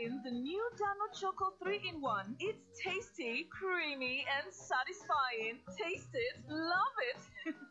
in the new Dano Choco 3-in-1. It's tasty, creamy, and satisfying. Taste it, love it.